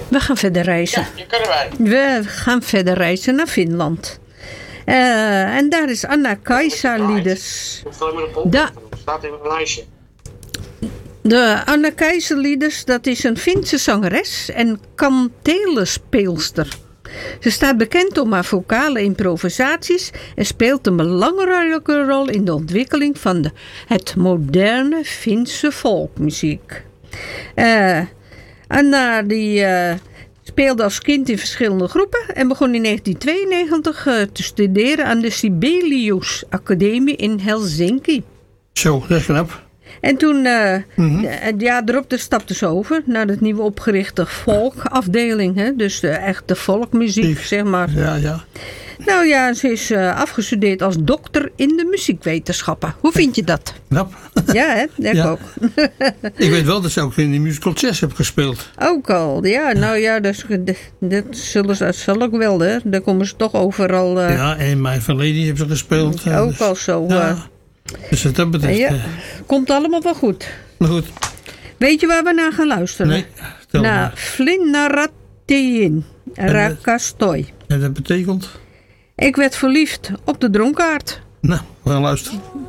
We gaan verder reizen. Ja, hier kunnen wij. We gaan verder reizen naar Finland. En daar is Anna-Kaisa Lieders. Stel je me de polder. Staat in een lijstje. De Anna-Kaisa Lieders, dat is een Finse zangeres en kantelenspeelster. Ze staat bekend om haar vocale improvisaties en speelt een belangrijke rol in de ontwikkeling van het moderne Finse volkmuziek. Anna speelde als kind in verschillende groepen en begon in 1992 te studeren aan de Sibelius Academie in Helsinki. Zo, dat is knap. En toen, het jaar erop, stapte ze over naar het nieuwe opgerichte volkafdeling. Hè? Dus de echte volkmuziek, zeg maar. Ja. Nou ja, ze is afgestudeerd als dokter in de muziekwetenschappen. Hoe vind je dat? Knap. Ja, hè? Dat Ja. ook. Ik weet wel dat ze ook in die musical chess heb gespeeld. Ook al, ja. Nou ja, dat zal ook wel, hè. Daar komen ze toch overal... Ja, en My Fair Lady hebben ze gespeeld. ook al zo... Dus wat dat betreft... ja, komt allemaal wel goed. Maar goed. Weet je waar we naar gaan luisteren? Nee, stel naar maar. Flinnaratin Rakastoi. En dat betekent? Ik werd verliefd op de dronkaard. Nou, we gaan luisteren.